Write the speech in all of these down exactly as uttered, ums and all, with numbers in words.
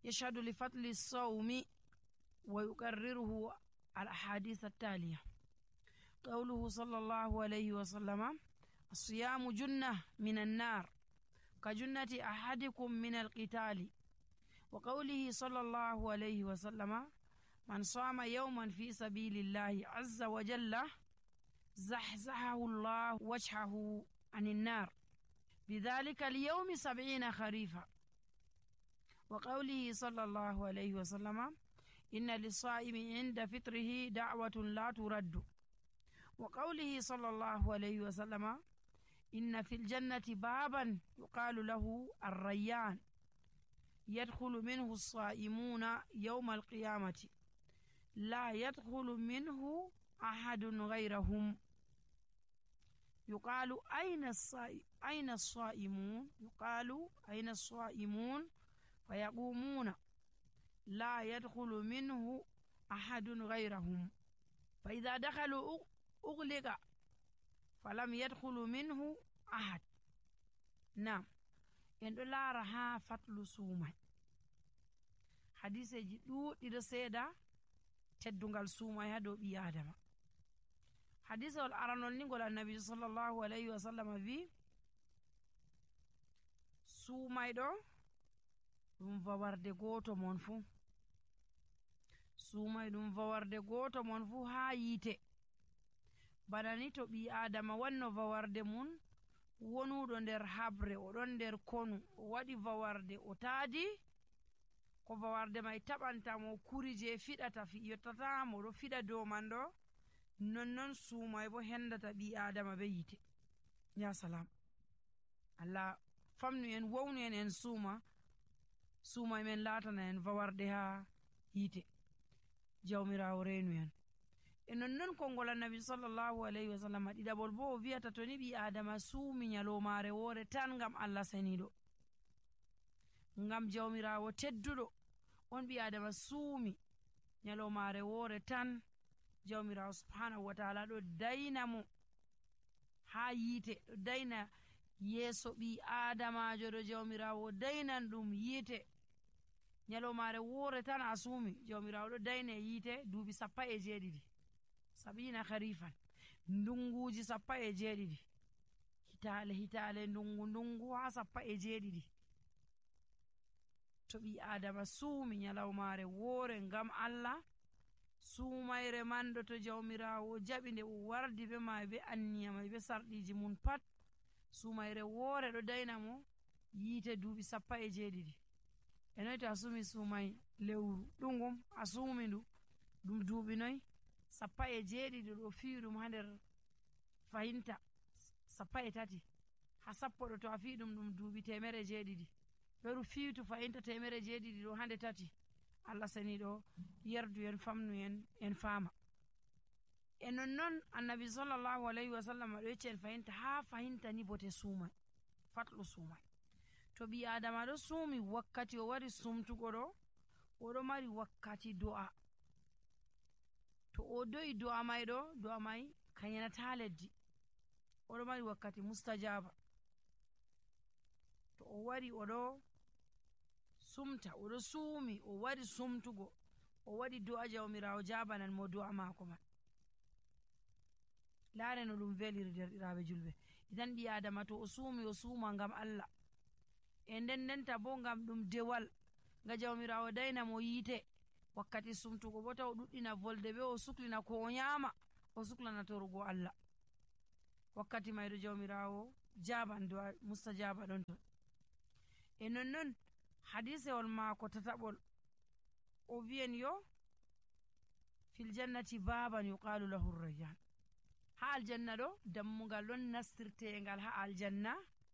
يشهد لفضل الصوم ويكرره الأحاديث التالية. قوله صلى الله عليه وسلم: الصيام جنة من النار كجنة أحدكم من القتال. وقوله صلى الله عليه وسلم: من صام يوما في سبيل الله عز وجل زحزحه الله وجهه عن النار بذلك اليوم سبعين خريفا. وقوله صلى الله عليه وسلم: إن للصائم عند فطره دعوة لا ترد. وقوله صلى الله عليه وسلم: إن في الجنة بابا يقال له الريان يدخل منه الصائمون يوم القيامة لا يدخل منه أحد غيرهم. يقال أين الصائم أين الصائمون يقال أين الصائمون فيقومون لا يدخل منه أحد غيرهم، فإذا دخلوا أغلق فلم يدخل منه أحد. نعم. إن لا رها فتل سوما حديث جدو إرسيدا تدنغال سوما يدو بي آدم. حديث الأرانول نقول النبي صلى الله عليه وسلم في سوما يدو ɗum fawarde goto mon fu suumay ɗum fawarde goto mon fu haa yiite. bana ni to ɓi adama wanno fawarde mun wonuɗo nder habre oɗon nder konu o waɗi fawarde o taadi ko fawarde may taɓantamo kuri je fiɗata fi yottatamo ɗo fiɗa dow man ɗo, nonnon suumay bo hendata ɓi adama be yiite. ya salam, Allah famnu en wownu en en suuma suumay men laatana en fawarde ha yiite. jawmirawo reenu en. e nonnon konngol annabi sallallahu alayhi wa sallam ɗiɗaɓol bo o wiyata to ni ɓi adama suumi nyalomare woore tan ngam Allah saniɗo, ngam jawmirawo tedduɗo, on ɓi adama suumi nyalomare woore tan, jawmirawo subhanahu wa ta'ala ɗo dayna mo ha yiite, ɗo dayna yeeso ɓi adamajo ɗo jawmirawo daynan ɗum yiite. nyalomare woore tan a suumi, jawmirawo ɗo dayne yiite duuɓi sappa e jeeɗiɗi, sabina harifan, ndunguji sappa e jeeɗiɗi, hitale hitale ndungu ndungu ha sappa e jeeɗiɗi. to ɓi adama suumi nyalomare woore ngam Allah, suumayre manɗo to jawmirawo jaɓi nde o wardi be ma be anniyama be sarɗiji mun pat, suumayre woore ɗo dayna mo yiite duuɓi sappa e jeeɗiɗi. e noy to a suumi suumay lewru ɗungum a suumi ndu ɗum duuɓi noy sappa e jeeɗiɗi, ɗo fi'i ɗum ha nder fahimta sappa e tati ha sappo ɗo to a fi'i ɗum ɗum duuɓi temere jeeɗiɗi, ɗoru fiitu fahimta temere jeeɗiɗi ɗo hande tati. Allah saniɗo yerdu en famnu en en faama. e nonnon annabi sallallahu alayhi wa sallam ɗo yecci en fahimta ha fahimta ni bote suumay, fatlu suumay. to ɓi adama ɗo suumi wakkati o wari sumtugo ɗo, oɗo mari wakkati do'a. to o do'i do'a may ɗo, do'a may kayanata leddi, oɗo mari wakkati mustajaba. to o wari oɗo sumta, oɗo suumi, o wari sumtugo, o waɗi do'a, jawmirawo jabanan mo do'a mako man. laare no ɗum veliri derɗiraɓe julɓe. idan ɓi adama to o suumi o suuma ngam Allah, e nden ndenta bo ngam ɗum dewal nga jawmirawo dayna mo yiite wakkati sumtugo bo taw ɗuɗɗina volde be o suklina ko o nyama, o suklana torugo Allah. wakkati mayɗo jawmirawo jaban do'a mustajaba ɗon ton. e nonnon hadisewol maako tataɓol o wiyen yo fil jannati baban yuqalu lahu rayyan. ha aljanna ɗo dammugal ɗon nastirtengal ha aljanna,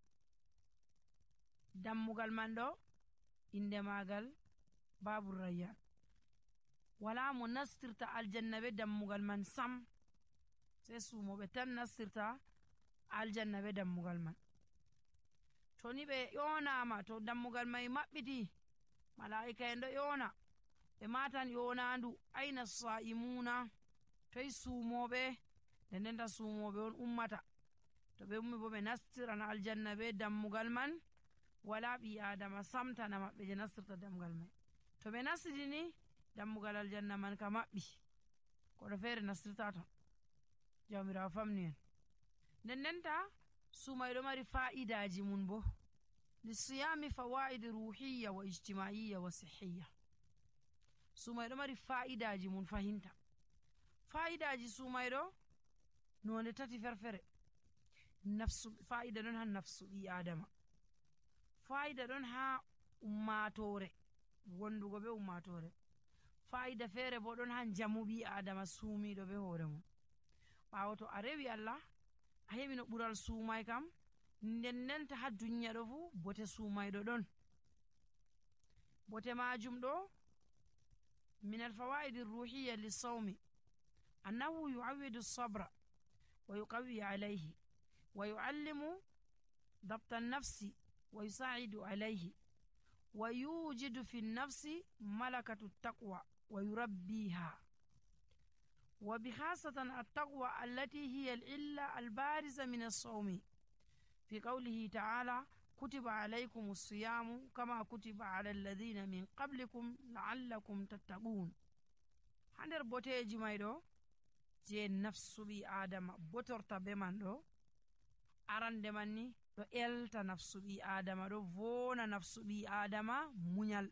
dammugal man ɗo inde magal babu rayyan. wala mo nastirta aljanna be dammugal man sam, sai sumoɓe tan nastirta aljanna be dammugal man. to ni ɓe ƴonama, to dammugal may maɓɓiti, malaika en ɗo ƴona, ɓe matan ƴonandu aina sa'imuna, toy sumoɓe, nde ndenta sumoɓe on ummata. to ɓe ummi bo ɓe nastiran aljanna be dammugal man, wala ɓi adama samtana maɓɓe je nastirta dammugal may. to ɓe nasidi ni dammugal aljanna man ka maɓɓi koɗo feere nastirta ton. Jawmirawo famni en. nden ndenta sumayɗo mari fa'idaji mun bo lisiyami fawaid ruhiyya wa ijtimaiyya wa sihiyya. Sumayɗo mari fa'idaji mun fahinta. Fa'idaji sumayɗo nonde tati ferfere. Nafsu fa'ida ɗon ha nafsu ɓi adama, fa'ida ɗon ha ummatore wondugo be ummatore, fa'ida feere bo ɗon ha jamu ɓi adama suumiɗo be hoore mum. ɓawo to a rewi Allah a heɓi no ɓural suumay kam nden ndenta ha duniya ɗo fu bote suumayɗo ɗon. bote majum ɗo min alfawaid ruhiyya lisawmi annahu yu'awwidu sabra wa yuqawwi alayhi wa yu'allimu dabta an-nafsi wa yusa'idu alayhi wa yujidu fi an-nafsi malakatu at-taqwa wa yurabbiha wa bikhasatan at-taqwa allati hiya al-illa al-bariza min as-sawmi fi qawlihi ta'ala kutiba alaykum as-siyamu kama kutiba ala alladhina min qablikum la'allakum tattaqun. ha nder boteji mayɗo je nafsu ɓi adama botorta be man ɗo arande man ni ɗo elta nafsu ɓi adama ɗo vona nafsu ɓi adama munyal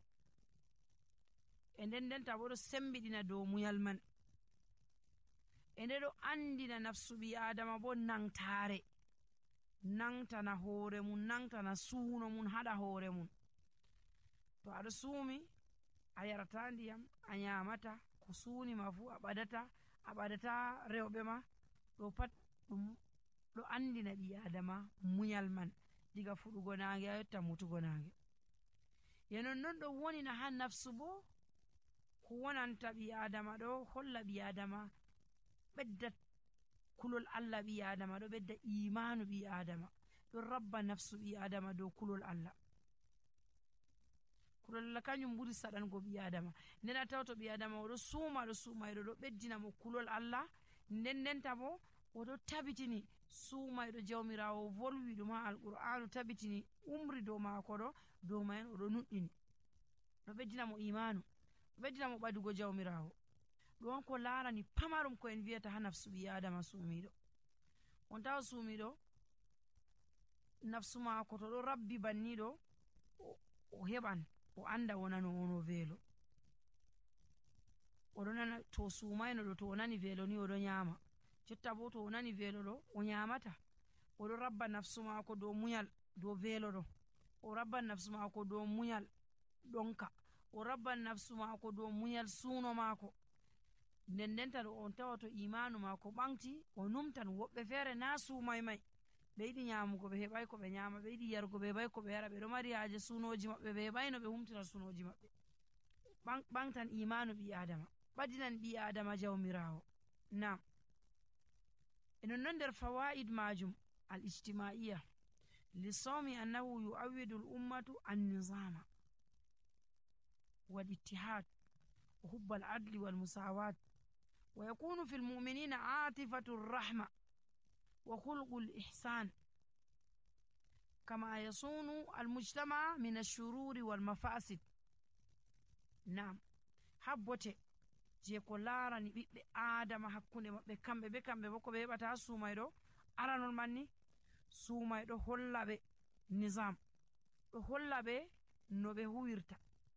e nden ndenta bo ɗo sembiɗina dow munyal man e nde ɗo andina nafsu ɓi adama bo nangtare nangtana hoore mum nangtana suuno mum haɗa hoore mum. to aɗo suumi a yarata ndiyam a nyamata ko suunima fu a ɓadata a ɓadata rewɓe ma ɗo pat ɗum ɗo andina ɓi adama munyal man diga fuɗugo nange a yotta mutugo nange. ye nonnon ɗo wonina ha nafsu bo ko wonanta ɓi adama ɗo holla ɓi adama ɓedda kulol Allah ɓi adama ɗo ɓedda imanu ɓi adama ɗo rabba nafsu ɓi adama dow kulol Allah. kulol Allah kañum ɓuri saɗango ɓi adama nden a taw to ɓi adama oɗo suuma ɗo suumayɗo ɗo ɓeddina mo kulol Allah nden ndenta bo oɗo tabitini suumayɗo jawmirawo volwi ɗum ha alqur'anu tabitini umri dow maako ɗo dow ma en oɗo nuɗɗini ɗo ɓeddina mo imanu ɗo ɓeddina mo ɓadugo jawmirawo. ɗum on ko larani pamarum ko en wiyata ha nafsu ɓi adama suumiɗo. on tawa suumiɗo nafsu maako to ɗo rabbi banniɗo o heɓan o anda wonano wono veelo oɗo nana to suumayno ɗo to o nani veelo ni oɗo nyama jotta bo to o nani veelo ɗo o nyamata oɗo rabba nafsu maako dow munyal dow veelo ɗo o rabban nafsu maako dow munyal ɗonka o rabban nafsu maako dow munyal suuno maako nden ndenta ɗo on tawa to imanu maako ɓanti o numtan. woɓɓe feere na suumay may ɓe yiɗi nyamugo ɓe heɓay ko ɓe nyama ɓe yiɗi yarugo ɓe heɓay ko ɓe yara ɓe ɗo mari haaje suunoji maɓɓe ɓe heɓay no ɓe humtira suunoji maɓɓe ɓantan imanu ɓi adama ɓadinan ɓi adama jawmirawo. nam e nonnon nder fawaid majum al ijtimaiya lisawmi annahu yu'awwidu al ummatu an-nizama wal ittihad wa hubba al adli wal musawat wa yakunu fi al mu'minina atifatu ar-rahma wa khulqu al-ihsan kama yasunu al-mujtama min ash-shururi wal mafasid. nam habbote je ko larani ɓiɓɓe adama hakkunde maɓɓe kamɓe be kamɓe bo ko ɓe heɓata suumayɗo aranol manni suumayɗo holla ɓe nizam ɗo holla ɓe no ɓe huwirta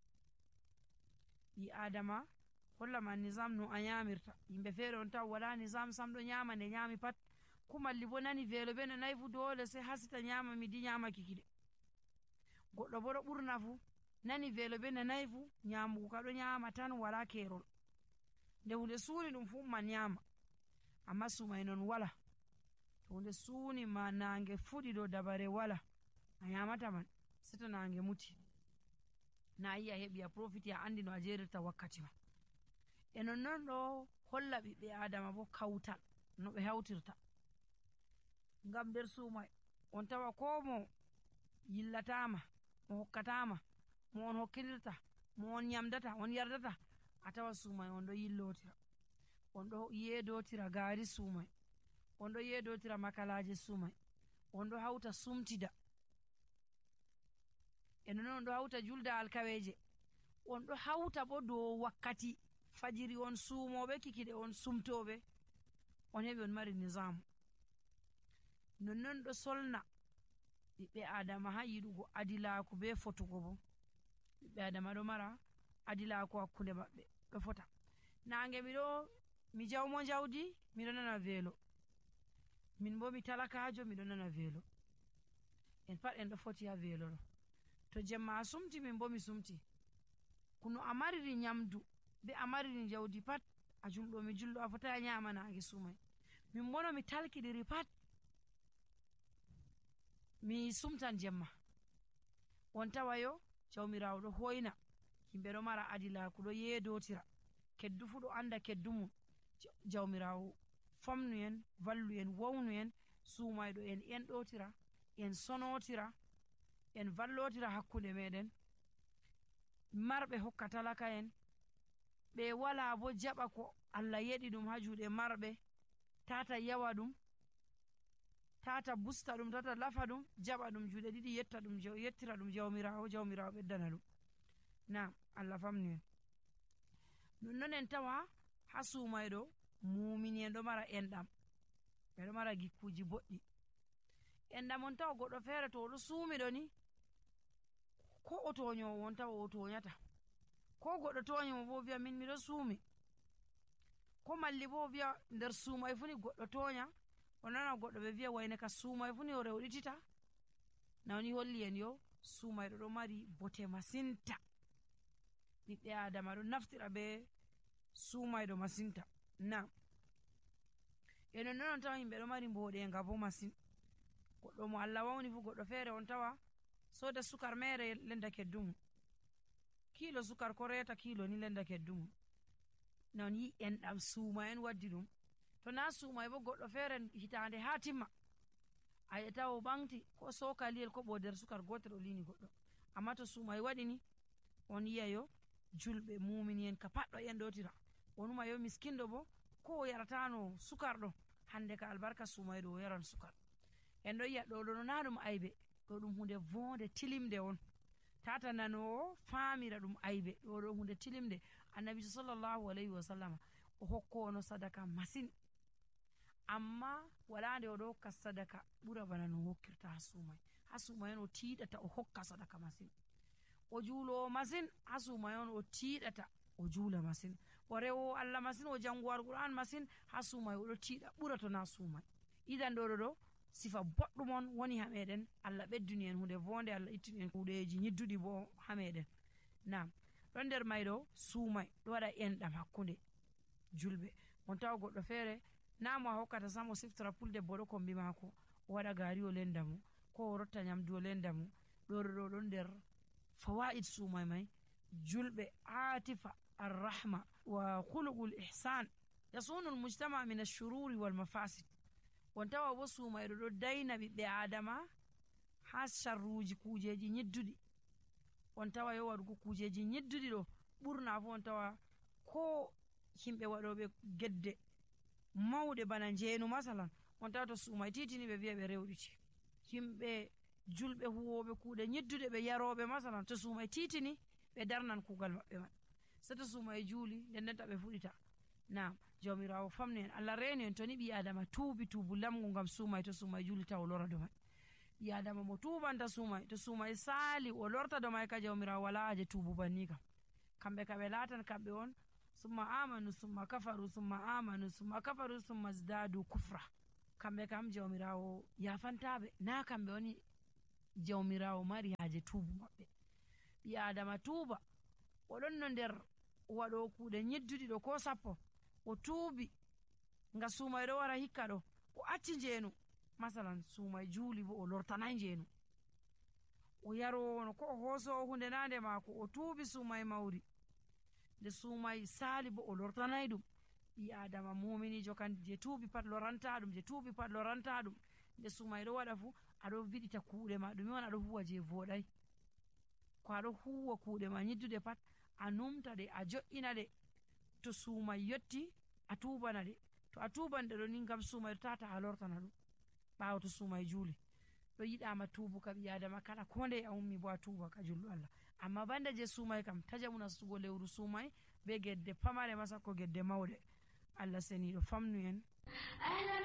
ɓi adama hollama nizam no a nyamirta. yimɓe feere on taw wala nizam sam ɗo nyama nde nyami pat kumalli bo nani veelo ɓe no nayi fu dole sai hasita nyama mi di nyamaki kiɗe. goɗɗo bo ɗo ɓurna fu nani veelo ɓe no nayi fu nyamugo ka ɗo nyama tan wala kerol nde hunde suuni ɗum fu umman nyama amma sumay non wala to hunde suuni ma nange fuɗi ɗo dabare wala a nyamata man seto nange muti na yi a heɓi a profiti a andi no a jerirta wakkati ma. e nonnon ɗo holla ɓiɓɓe adama bo kawtal no ɓe hawtirta ngam nder suumay on tawa ko mo yillatama mo hokkatama mo on hokkirirta mo on nyamdata on yardata a tawa suumay on ɗo yillotira on ɗo yeedotira gaari suumay on ɗo yeedotira makalaje suumay on ɗo hawta sumtida e nonon on ɗo hawta julda alkaweje on ɗo hawta bo dow wakkati fajiri on suumoɓe kikiɗe on sumtoɓe on heɓi on mari nisamu nonnon ɗo solna ɓiɓɓe adama ha yiɗugo adilaku be fotugo bo ɓiɓɓe adama ɗo mara adilaku hakkunde maɓɓe ɗo fota nange miɗo mi jawmo jawdi miɗo nana weelo min bo mi talakajo miɗo nana weelo en pat en ɗo foti ha weelo ɗo to jemma a sumti min bo mi sumti kuno a mariri nyamdu be a mariri jawdi pat a julɗo mi julɗo a fotai a nyama nange sumai min bo no mi talkiɗiri pat mi sumtan jemma on tawayo jawmirawo ɗo hoyna yimɓe ɗo mara adilaku ɗo yeedotira keddu fu ɗo anda keddu mum jawmirawo famnu en vallu en wownu en sumayɗo en enɗotira en sonotira en vallotira hakkunde meɗen marɓe hokka talaka en ɓe wala bo jaɓa ko Allah yeɗi ɗum ha juuɗe marɓe tata yawa ɗum tata busta ɗum tata lafa ɗum jaɓa ɗum juuɗe ɗiɗi yetta ɗum yettira ɗum jawmirawo jawmirawo ɓeddana ɗum na Allah famnu en nonnon en tawa ha sumayɗo mumini en ɗo mara enɗam ɓeɗo mara gikkuji boɗɗi enɗam on tawa goɗɗo feere to oɗo suumiɗo ni ko o toñowo on tawa o toñata ko goɗɗo toñimo bo wiya min miɗo suumi ko malli bo wiya nder suumay fu ni goɗɗo toña o nana goɗɗo ɓe wiya wayne ka suumay fu ni o rewɗitita nawni holli en yo suumayɗo ɗo mari bote masinta ɓiɓɓe adama ɗo naftira be suumayɗo masinta na e non non on tawa yimɓe ɗo mari mboɗenga bo masin goɗɗo mo Allah wawni fu goɗɗo feere on tawa soda sukar mere lenda keddumum kilo sukar ko reta kilo ni lenda keddumum non yi enɗam suuma en waddi ɗum to na suumay bo goɗɗo feere hitande ha timma a yetta o ɓanti ko sokaliyel ko ɓo nder sukar gotel o lini goɗɗo amma to suumay waɗi ni on yiya yo julɓe mumini en ka pat ɗo enɗotira onuma yo miskinɗo bo ko o yaratano sukar ɗo hande ka albarka sumayɗo o yaran sukar en ɗo yiya ɗo ɗo na ɗum aybe ɗo ɗum hunde vonde tilimde on tata nanowo famira ɗum aybe ɗo ɗo hunde tilimde annabi sallallahu alayhi wa sallama o hokkono sadaka masin amma wala nde oɗo hokka sadaka ɓura bana no hokkirta ha sumay ha sumay on o tiiɗata o hokka sadaka masin o juulowo masin ha sumay on o tiiɗata o juula masin o rewo Allah masin o jango alquran masin ha sumay oɗo tiiɗa ɓura to na sumay idan ɗo ɗo ɗo sifa boɗɗum on woni ha meɗen Allah ɓedduni en hunde vonde Allah ittini en kuuɗeji ñidduɗi bo ha meɗen nam ɗon nder mayɗo suumay ɗo waɗa enɗam hakkunde julɓe on tawa goɗɗo feere namo a hokkata sam o siftora puldebbo ɗo kombi mako o waɗa gari o lenda mo ko o rotta nyamdu o lenda mo ɗo ɗo ɗon nder fawaid suumay may julɓe atifa arrahma wa khuluqul ihsan yasunu almujtama min ashururi wal mafasid on tawa bo sumayɗo ɗo dayna ɓiɓɓe adama ha sharruji kujeji ñidduɗi on tawa yo waɗugo kujeji ñidduɗi ɗo ɓurna fu on tawa ko himɓe waɗoɓe gedde mawɗe bana njeenu masalan on tawa to suumay titini ɓe wiya ɓe rewɗiti yimɓe julɓe huwoɓe kuuɗe ñidduɗe ɓe yaroɓe masalan to suumay titini ɓe darnan kuugal maɓɓe man so to suumay juuli nden ndenta ɓe fuɗita nam jawmirawo famnu en Allah reeni en toni ɓi adama tuubi tuubu lamgu ngam suumay to suumay juuli taw o lora do may ɓi adama mo tuubanta suumay to suumay saali o lorta do may ka jawmirawo wala haje tuubu banni kam kamɓe ka ɓe laatan kamɓe on summa amanu summa kafaru summa amanu summa kafaru summa zdadu kufra kamɓe kam jawmirawo yafantaɓe na kamɓe woni jawmirawo mari haje tuubu maɓɓe ɓi adama tuuba oɗon no nder waɗo kuuɗe ñidduɗi ɗo ko sappo o tuubi nga suumay ɗo wara hikka ɗo o acci njeenu masalan suumay juuli bo o lortanay njeenu o yarowono ko o hoosowo hunde nande maako o tuubi suumay mawri nde suumay saali bo o lortanay ɗum ɓi adama muminijo kan je tuubi pat loranta ɗum je tuubi pat loranta ɗum nde suumay ɗo waɗa fu aɗo viɗita kuuɗe ma ɗume on aɗo huwa je voɗay ko aɗo huwa kuuɗe ma ñidduɗe pat a numta ɗe a jo'ina ɗe to suumay yotti a tuubana ɗe to a tuuban ɗe ɗo ni ngam suumay tata a lortana ɗum ɓaawo to suumay juuli ɗo yiɗama tubuka ɓi adama kala ko nde a ummi bo a tuba ka julɗo Allah. Amma banda je sumai kam tajamu nastugo lewru sumai be gedde pamare ma sakko gedde mauɗe. Allah seni ɗo famnu en.